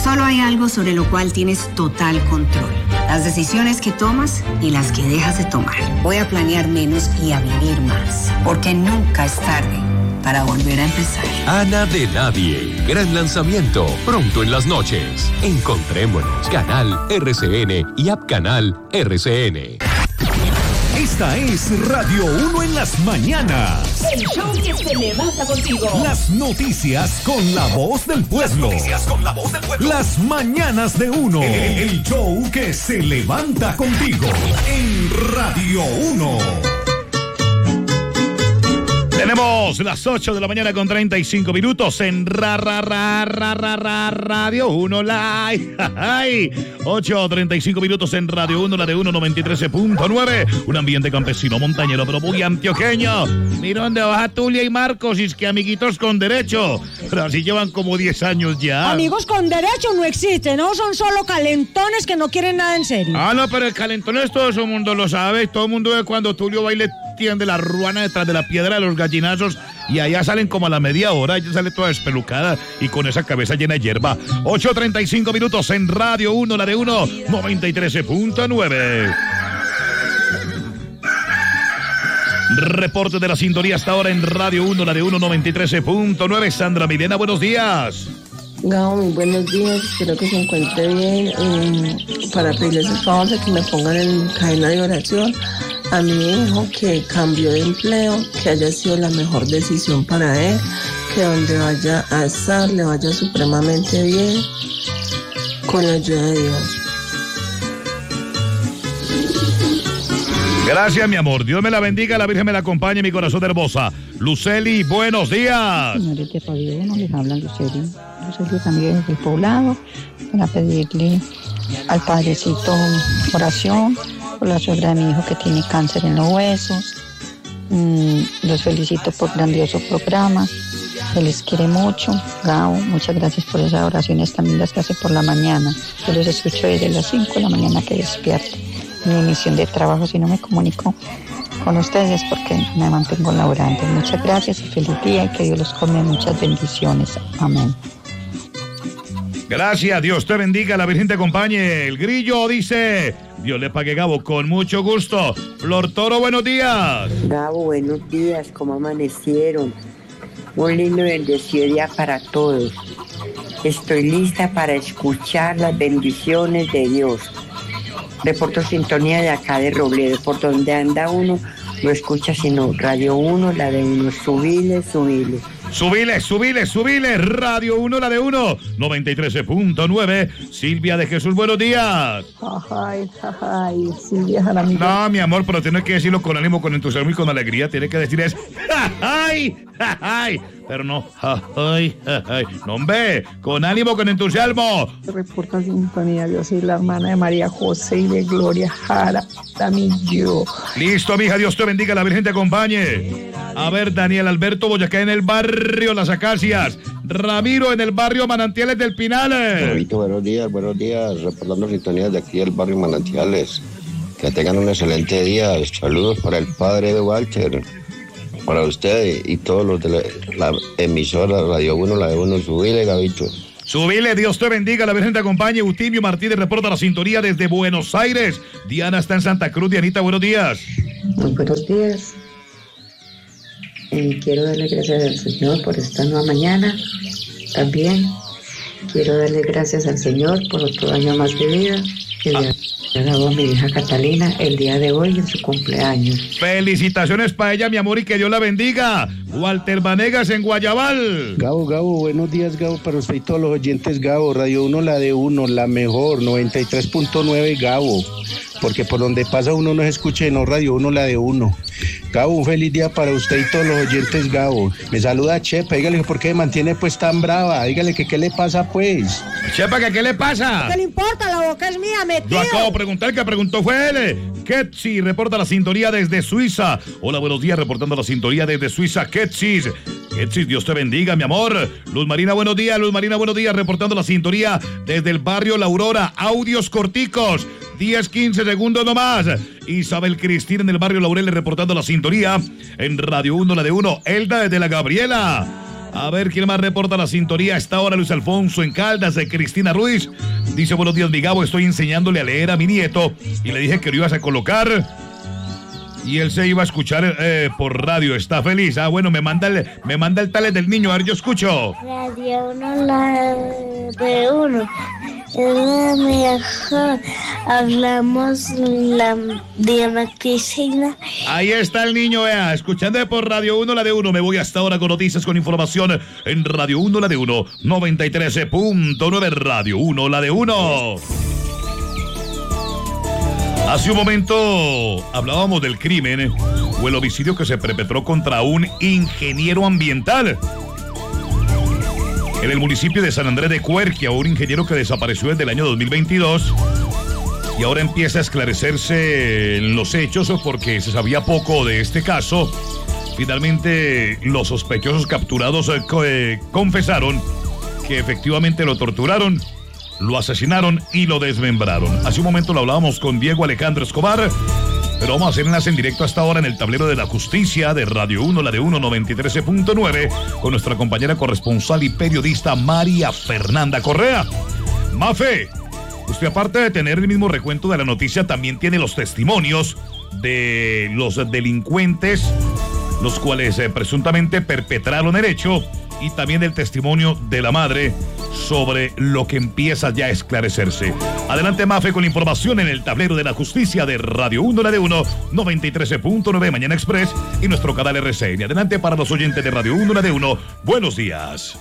Solo hay algo sobre lo cual tienes total control. Las decisiones que tomas y las que dejas de tomar. Voy a planear menos y a vivir más. Porque nunca es tarde para volver a empezar. Ana de Nadie. Gran lanzamiento. Pronto en las noches. Encontrémonos. Canal RCN y App Canal RCN. Esta es Radio 1 en las mañanas. El show que se levanta contigo. Las noticias con la voz del pueblo. Las mañanas de 1. El show que se levanta contigo. En Radio 1. Tenemos las 8 de la mañana con 35 minutos en Radio 1 Live. 8:35 minutos en Radio 1, la de 1 93.9. Un ambiente campesino, montañero, pero muy antioqueño. Mira dónde baja Tulia y Marcos, y es que amiguitos con derecho. Pero así llevan como 10 años ya. Amigos con derecho no existen, ¿no? Son solo calentones que no quieren nada en serio. Ah, no, pero el calentón es todo el mundo lo sabe. Todo el mundo ve cuando Tulio baile tiende la ruana detrás de la piedra de los gallinazos y allá salen como a la media hora, ella sale toda despelucada y con esa cabeza llena de hierba. 8:35 minutos en Radio 1, la de 1, 93.9. Reporte de la sintonía hasta ahora en Radio 1, la de 1, 93.9. Sandra Milena, buenos días. Gao, muy buenos días, espero que se encuentre bien. Para pedirles el favor de que me pongan en cadena de oración a mi hijo que cambió de empleo, que haya sido la mejor decisión para él, que donde vaya a estar le vaya supremamente bien, con la ayuda de Dios. Gracias, mi amor. Dios me la bendiga, la Virgen me la acompañe, mi corazón hermosa. Luceli, buenos días. Señores de Radio 1, les habla Luceli. Luceli también desde el Poblado, para pedirle al Padrecito oración por la suegra de mi hijo que tiene cáncer en los huesos. Los felicito por grandioso programa. Se les quiere mucho. Gao, muchas gracias por esas oraciones tan lindas que hace por la mañana. Yo los escucho desde las 5 de la mañana que despierto. Mi emisión de trabajo, si no me comunico con ustedes porque me mantengo laborando. Muchas gracias y feliz día y que Dios los come muchas bendiciones. Amén. Gracias, Dios te bendiga, la Virgen te acompañe. El Grillo dice, Dios le pague, Gabo, con mucho gusto. Flor Toro, buenos días. Gabo, buenos días, ¿cómo amanecieron? Un lindo y bendecido día para todos. Estoy lista para escuchar las bendiciones de Dios. Reporto sintonía de acá de Robledo, por donde anda uno, no escucha sino Radio 1, la de 1, subile. Subile, Radio 1, la de 1, 93.9. Silvia de Jesús, buenos días. Ay, Silvia Jaramillo. No, mi amor, pero tienes que decirlo con ánimo, con entusiasmo y con alegría. Tienes que decir es, ay, pero no, no, hombre, con ánimo, con entusiasmo. Reporta sintonía, yo soy la hermana de María José y de Gloria Jaramillo. Listo, mija, Dios te bendiga, la Virgen te acompañe. A ver, Daniel Alberto Boyacá en el barrio Las Acacias. Ramiro en el barrio Manantiales del Pinales. Buenos días, reportando sintonías de aquí del barrio Manantiales. Que tengan un excelente día. Saludos para el padre de Walter, para usted y todos los de la emisora Radio 1, la de 1, subile, Gabito. Subile, Dios te bendiga, la Virgen te acompañe. Eutimio Martínez reporta la sintonía desde Buenos Aires. Diana está en Santa Cruz. Dianita, buenos días. Muy buenos días. Quiero darle gracias al Señor por esta nueva mañana. También quiero darle gracias al Señor por otro año más de vida que le ha dado a mi hija Catalina el día de hoy en su cumpleaños. Felicitaciones para ella, mi amor, y que Dios la bendiga. Walter Vanegas en Guayabal. Gabo, buenos días, Gabo, para usted y todos los oyentes, Gabo. Radio 1, la de 1, la mejor, 93.9, Gabo. Porque por donde pasa uno no se escuche, no, Radio 1, la de 1. Gabo, un feliz día para usted y todos los oyentes, Gabo. Me saluda Chepa, dígale por qué me mantiene pues tan brava, dígale que qué le pasa pues. Chepa, que qué le pasa. ¿Qué le importa? La boca es mía, metido. Yo acabo de preguntar, que preguntó fue él. Ketsi reporta la sintonía desde Suiza. Hola, buenos días, reportando la sintonía desde Suiza, Ketsi, Dios te bendiga, mi amor. Luz Marina, buenos días, reportando la sintonía desde el barrio La Aurora. Audios corticos, 10-15 segundos nomás. Isabel Cristina en el barrio Laurel reportando la sintonía en Radio 1, la de 1. Elda desde La Gabriela. A ver, ¿quién más reporta la sintonía? A esta hora Luis Alfonso en Caldas, de Cristina Ruiz. Dice, buenos días, mi Gabo, estoy enseñándole a leer a mi nieto y le dije que lo ibas a colocar y él se iba a escuchar por radio. Está feliz. Ah, bueno, me manda el tal del niño. A ver, yo escucho. Radio 1, la de 1. Es la mejor. Hablamos la diamanticina. Ahí está el niño, vea, escuchando por Radio 1, la de 1. Me voy hasta ahora con noticias, con información en Radio 1, la de 1. 93.9 Radio 1, la de 1. Hace un momento hablábamos del crimen o el homicidio que se perpetró contra un ingeniero ambiental en el municipio de San Andrés de Cuerquia, un ingeniero que desapareció desde el año 2022 y ahora empieza a esclarecerse los hechos porque se sabía poco de este caso. Finalmente los sospechosos capturados confesaron que efectivamente lo torturaron, lo asesinaron y lo desmembraron. Hace un momento lo hablábamos con Diego Alejandro Escobar, pero vamos a hacer enlace en directo hasta ahora en el tablero de la justicia de Radio 1, la de 1, 93.9, con nuestra compañera corresponsal y periodista María Fernanda Correa. Mafe, usted aparte de tener el mismo recuento de la noticia, también tiene los testimonios de los delincuentes, los cuales presuntamente perpetraron el hecho, y también el testimonio de la madre sobre lo que empieza ya a esclarecerse. Adelante, Mafe, con la información en el tablero de la justicia de Radio 1, la de 1, 93.9 Mañana Express y nuestro canal RCN. Adelante para los oyentes de Radio 1, la de 1. Buenos días.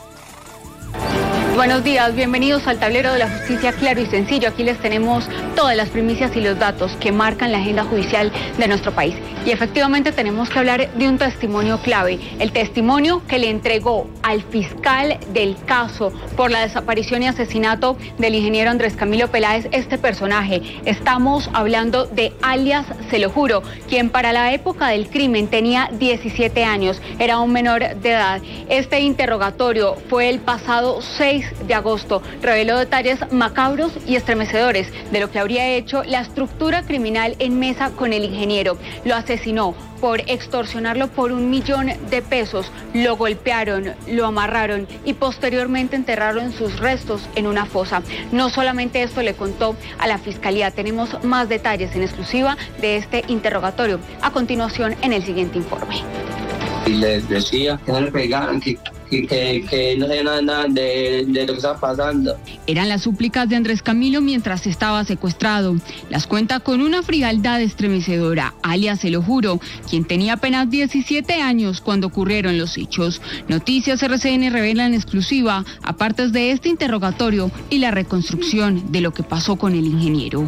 Buenos días, bienvenidos al tablero de la justicia claro y sencillo. Aquí les tenemos todas las primicias y los datos que marcan la agenda judicial de nuestro país. Y efectivamente tenemos que hablar de un testimonio clave, el testimonio que le entregó al fiscal del caso por la desaparición y asesinato del ingeniero Andrés Camilo Peláez este personaje. Estamos hablando de alias Se lo juro, quien para la época del crimen tenía 17 años, era un menor de edad. Este interrogatorio fue el pasado 6 de agosto. Reveló detalles macabros y estremecedores de lo que habría hecho la estructura criminal en mesa con el ingeniero. Lo asesinó por extorsionarlo por $1 millón, lo golpearon, lo amarraron y posteriormente enterraron sus restos en una fosa. No solamente esto le contó a la fiscalía, tenemos más detalles en exclusiva de este interrogatorio a continuación en el siguiente informe. Y les decía que no le pegaran, que no sé nada de lo que estaba pasando. Eran las súplicas de Andrés Camilo mientras estaba secuestrado. Las cuenta con una frialdad estremecedora, alias Se lo juro, quien tenía apenas 17 años cuando ocurrieron los hechos. Noticias RCN revela en exclusiva apartes de este interrogatorio y la reconstrucción de lo que pasó con el ingeniero.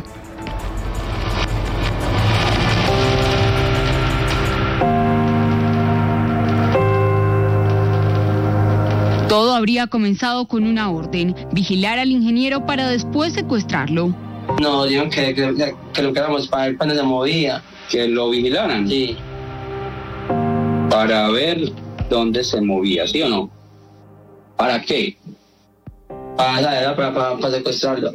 Todo habría comenzado con una orden, vigilar al ingeniero para después secuestrarlo. No, dijeron que lo quedamos para ver cuando se movía. ¿Que lo vigilaran? Sí. Para ver dónde se movía, ¿sí o no? ¿Para qué? Para secuestrarlo.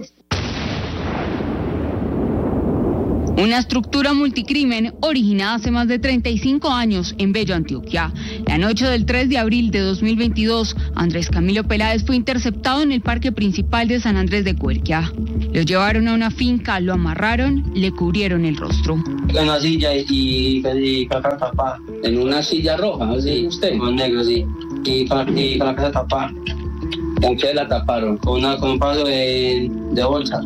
Una estructura multicrimen originada hace más de 35 años en Bello, Antioquia. La noche del 3 de abril de 2022, Andrés Camilo Peláez fue interceptado en el parque principal de San Andrés de Cuerquia. Lo llevaron a una finca, lo amarraron, le cubrieron el rostro. En una silla y papá. ¿En una silla roja? ¿Sí? ¿Usted? Con negro, sí. Y con la casa tapada. ¿Con qué la taparon? Con un paso de bolsa.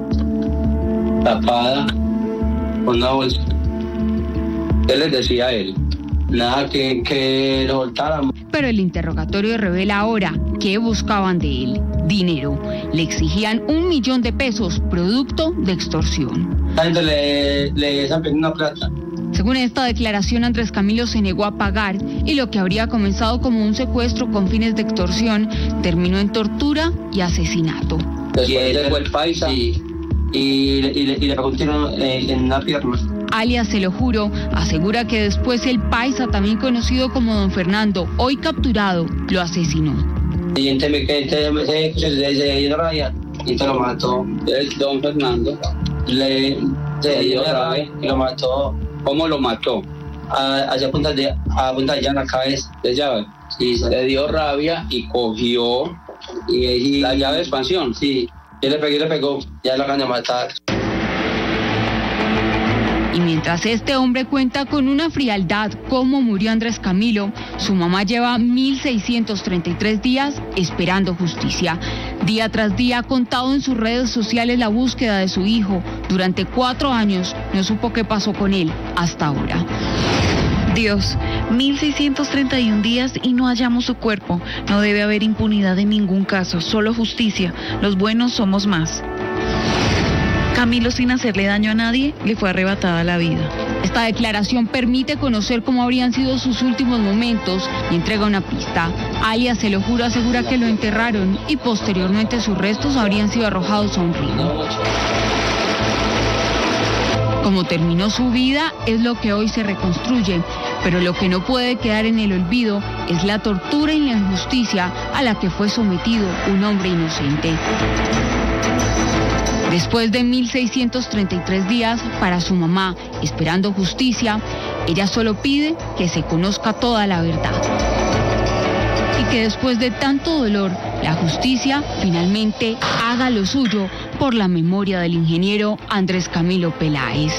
Tapada. Con una bolsa. ¿Qué les decía él? Nada, que lo soltaran. Pero el interrogatorio revela ahora qué buscaban de él. Dinero. Le exigían $1 millón, producto de extorsión. La gente le están pidiendo una plata. Según esta declaración, Andrés Camilo se negó a pagar y lo que habría comenzado como un secuestro con fines de extorsión terminó en tortura y asesinato. Y ese fue el paisa. Y le preguntaron en una pierna. Alias Se lo juro, asegura que después el paisa, también conocido como Don Fernando, hoy capturado, lo asesinó. Y entonces se dio rabia y te lo mató. Don Fernando se dio rabia y lo mató. ¿Cómo lo mató? A punta de llave en la cabeza. ¿De llave? y se le dio rabia y cogió la llave de expansión, sí. Yo le pegó, ya lo acaban de matar. Y mientras este hombre cuenta con una frialdad cómo murió Andrés Camilo, su mamá lleva 1.633 días esperando justicia. Día tras día ha contado en sus redes sociales la búsqueda de su hijo. Durante 4 años no supo qué pasó con él hasta ahora. Dios, 1.631 días y no hallamos su cuerpo. No debe haber impunidad en ningún caso, solo justicia. Los buenos somos más. Camilo, sin hacerle daño a nadie, le fue arrebatada la vida. Esta declaración permite conocer cómo habrían sido sus últimos momentos y entrega una pista. Alias Se lo juro asegura que lo enterraron y posteriormente sus restos habrían sido arrojados a un río. Cómo terminó su vida es lo que hoy se reconstruye, pero lo que no puede quedar en el olvido es la tortura y la injusticia a la que fue sometido un hombre inocente. Después de 1.633 días para su mamá, esperando justicia, ella solo pide que se conozca toda la verdad. Y que después de tanto dolor, la justicia finalmente haga lo suyo por la memoria del ingeniero Andrés Camilo Peláez.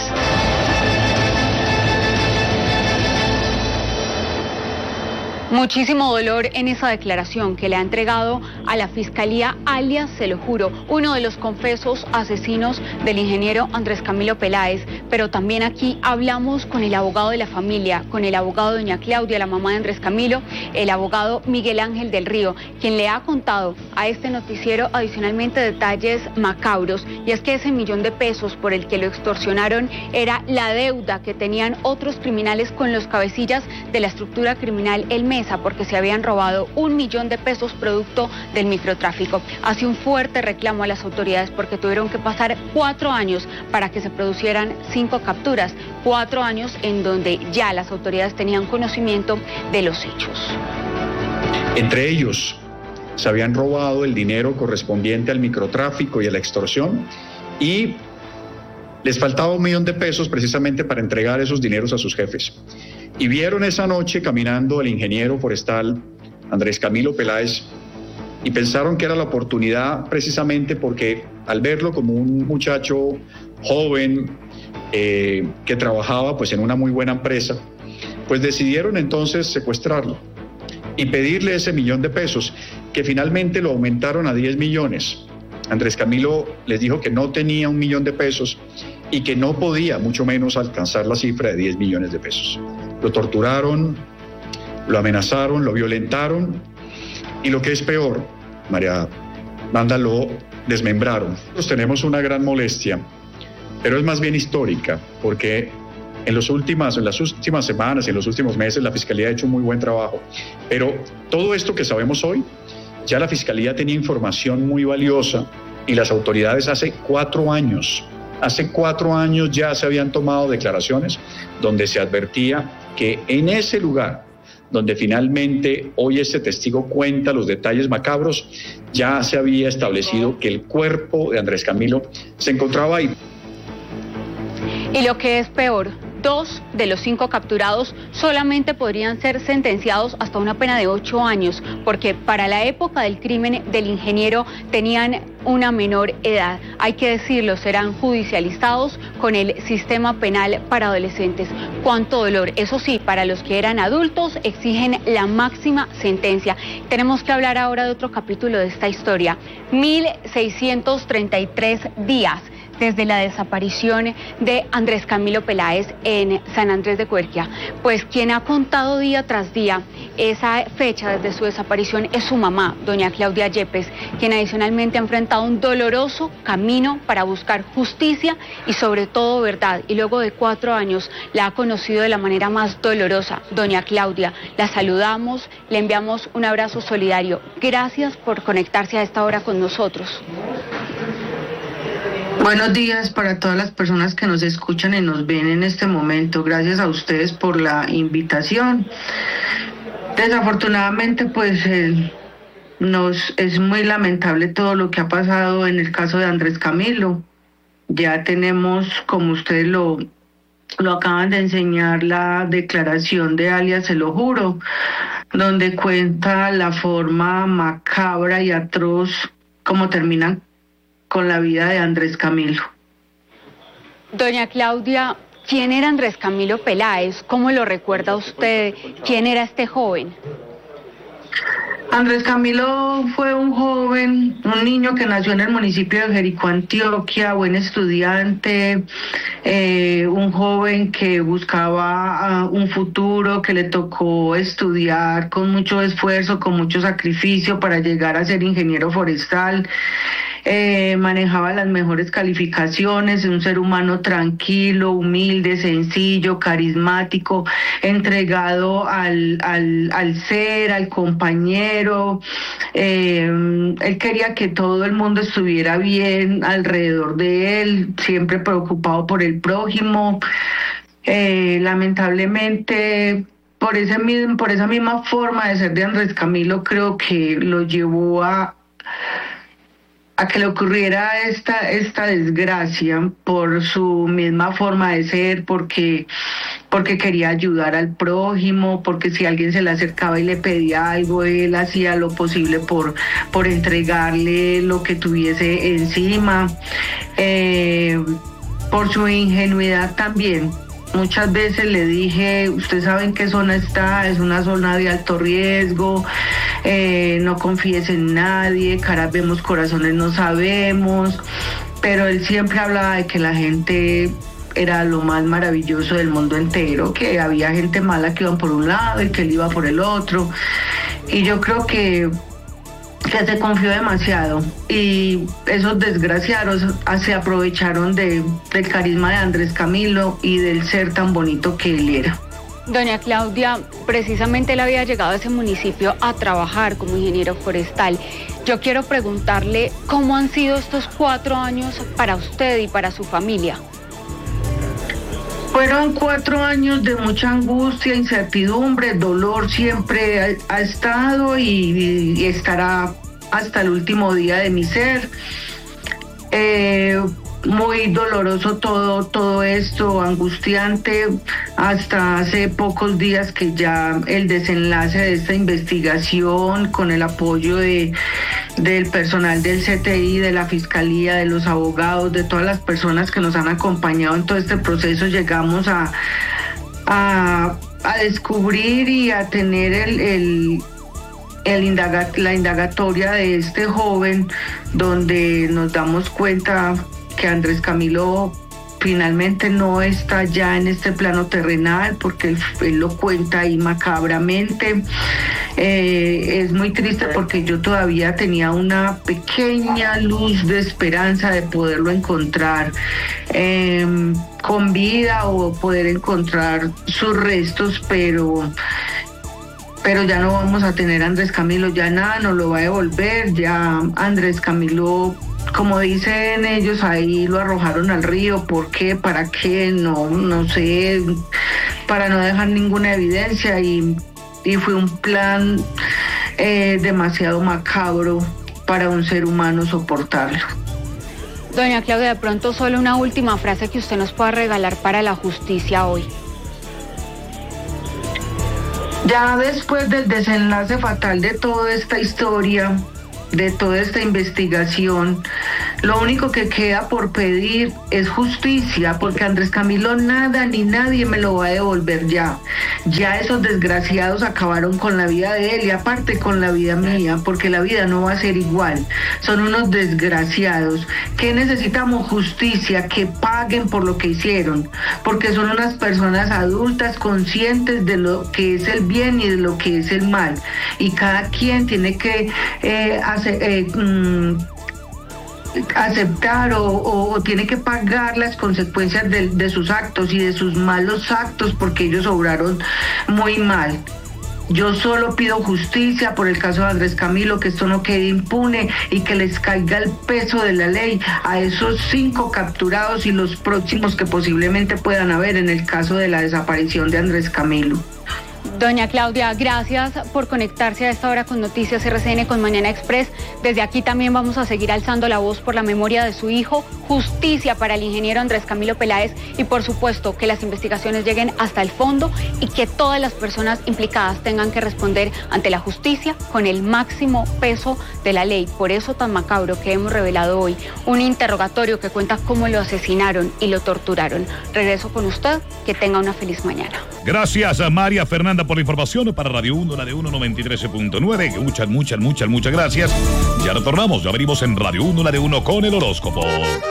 Muchísimo dolor en esa declaración que le ha entregado a la Fiscalía alias Se lo juro, uno de los confesos asesinos del ingeniero Andrés Camilo Peláez, pero también aquí hablamos con el abogado de la familia, con el abogado doña Claudia, la mamá de Andrés Camilo, el abogado Miguel Ángel del Río, quien le ha contado a este noticiero adicionalmente detalles macabros, y es que ese $1.000.000 por el que lo extorsionaron era la deuda que tenían otros criminales con los cabecillas de la estructura criminal El Mesa, porque se habían robado $1.000.000 producto del microtráfico. Hace un fuerte reclamo a las autoridades porque tuvieron que pasar 4 años para que se producieran 5 capturas, 4 años en donde ya las autoridades tenían conocimiento de los hechos. Entre ellos, se habían robado el dinero correspondiente al microtráfico y a la extorsión y les faltaba $1.000.000 precisamente para entregar esos dineros a sus jefes. Y vieron esa noche caminando al ingeniero forestal Andrés Camilo Peláez y pensaron que era la oportunidad precisamente porque al verlo como un muchacho joven que trabajaba pues en una muy buena empresa, pues decidieron entonces secuestrarlo y pedirle ese $1.000.000 que finalmente lo aumentaron a 10 millones. Andrés Camilo les dijo que no tenía $1.000.000 y que no podía mucho menos alcanzar la cifra de 10 millones de pesos. Lo torturaron, lo amenazaron, lo violentaron y lo que es peor, María Amanda, lo desmembraron. Nosotros tenemos una gran molestia, pero es más bien histórica, porque en las últimas semanas y en los últimos meses la Fiscalía ha hecho un muy buen trabajo. Pero todo esto que sabemos hoy, ya la Fiscalía tenía información muy valiosa y las autoridades hace 4 años ya se habían tomado declaraciones donde se advertía que en ese lugar donde finalmente hoy este testigo cuenta los detalles macabros, ya se había establecido que el cuerpo de Andrés Camilo se encontraba ahí. Y lo que es peor, 2 de los 5 capturados solamente podrían ser sentenciados hasta una pena de 8 años, porque para la época del crimen del ingeniero tenían una menor edad. Hay que decirlo, serán judicializados con el sistema penal para adolescentes. Cuánto dolor. Eso sí, para los que eran adultos exigen la máxima sentencia. Tenemos que hablar ahora de otro capítulo de esta historia. 1.633 días desde la desaparición de Andrés Camilo Peláez en San Andrés de Cuerquia. Pues quien ha contado día tras día esa fecha desde su desaparición es su mamá, doña Claudia Yepes, quien adicionalmente ha enfrentado un doloroso camino para buscar justicia y sobre todo verdad. Y luego de 4 años la ha conocido de la manera más dolorosa. Doña Claudia, la saludamos, le enviamos un abrazo solidario. Gracias por conectarse a esta hora con nosotros. Buenos días para todas las personas que nos escuchan y nos ven en este momento. Gracias a ustedes por la invitación. Desafortunadamente, pues es muy lamentable todo lo que ha pasado en el caso de Andrés Camilo. Ya tenemos, como ustedes lo acaban de enseñar, la declaración de alias Se lo juro. donde cuenta la forma macabra y atroz como terminan con la vida de Andrés Camilo. Doña Claudia, ¿quién era Andrés Camilo Peláez? ¿Cómo lo recuerda usted? ¿Quién era este joven? Andrés Camilo fue un joven, un niño que nació en el municipio de Jericó, Antioquia, buen estudiante, un joven que buscaba un futuro, que le tocó estudiar con mucho esfuerzo, con mucho sacrificio para llegar a ser ingeniero forestal. Manejaba las mejores calificaciones, un ser humano tranquilo, humilde, sencillo, carismático, entregado al ser, al compañero. Él quería que todo el mundo estuviera bien alrededor de él, siempre preocupado por el prójimo. Lamentablemente, por esa misma forma de ser de Andrés Camilo, creo que lo llevó a que le ocurriera esta desgracia por su misma forma de ser, porque quería ayudar al prójimo, porque si alguien se le acercaba y le pedía algo, él hacía lo posible por entregarle lo que tuviese encima, por su ingenuidad también. Muchas veces le dije, usted sabe en qué zona está, es una zona de alto riesgo, no confíes en nadie, caras vemos, corazones no sabemos, pero él siempre hablaba de que la gente era lo más maravilloso del mundo entero, que había gente mala que iban por un lado y que él iba por el otro, y yo creo que se confió demasiado y esos desgraciados se aprovecharon del carisma de Andrés Camilo y del ser tan bonito que él era. Doña Claudia, precisamente él había llegado a ese municipio a trabajar como ingeniero forestal. Yo quiero preguntarle cómo han sido estos 4 años para usted y para su familia. Fueron 4 años de mucha angustia, incertidumbre, dolor siempre ha estado y estará hasta el último día de mi ser. Muy doloroso todo esto, angustiante, hasta hace pocos días que ya el desenlace de esta investigación con el apoyo del personal del CTI, de la Fiscalía, de los abogados, de todas las personas que nos han acompañado en todo este proceso, llegamos a descubrir y a tener la indagatoria de este joven, donde nos damos cuenta que Andrés Camilo finalmente no está ya en este plano terrenal, porque él lo cuenta ahí macabramente. Es muy triste porque yo todavía tenía una pequeña luz de esperanza de poderlo encontrar con vida o poder encontrar sus restos, pero ya no vamos a tener a Andrés Camilo, ya nada nos lo va a devolver, ya Andrés Camilo, como dicen ellos ahí, lo arrojaron al río. ¿Por qué? ¿Para qué? No sé, para no dejar ninguna evidencia, y fue un plan demasiado macabro para un ser humano soportarlo. Doña Claudia, de pronto solo una última frase que usted nos pueda regalar para la justicia hoy. Ya después del desenlace fatal de toda esta historia, de toda esta investigación, lo único que queda por pedir es justicia, porque Andrés Camilo nada ni nadie me lo va a devolver ya. Ya esos desgraciados acabaron con la vida de él y aparte con la vida mía, porque la vida no va a ser igual. Son unos desgraciados. ¿Qué necesitamos? Justicia, que paguen por lo que hicieron, porque son unas personas adultas conscientes de lo que es el bien y de lo que es el mal, y cada quien tiene que aceptar o tiene que pagar las consecuencias de sus actos y de sus malos actos, porque ellos obraron muy mal. Yo solo pido justicia por el caso de Andrés Camilo, que esto no quede impune y que les caiga el peso de la ley a esos 5 capturados y los próximos que posiblemente puedan haber en el caso de la desaparición de Andrés Camilo. Doña Claudia, gracias por conectarse a esta hora con Noticias RCN, con Mañana Express. Desde aquí también vamos a seguir alzando la voz por la memoria de su hijo, justicia para el ingeniero Andrés Camilo Peláez y por supuesto que las investigaciones lleguen hasta el fondo y que todas las personas implicadas tengan que responder ante la justicia con el máximo peso de la ley. Por eso tan macabro que hemos revelado hoy un interrogatorio que cuenta cómo lo asesinaron y lo torturaron. Regreso con usted, que tenga una feliz mañana. Gracias a María Fernanda por la información para Radio 1, la de 93.9. Muchas gracias. Ya retornamos, ya venimos en Radio 1, la de 1 con el horóscopo.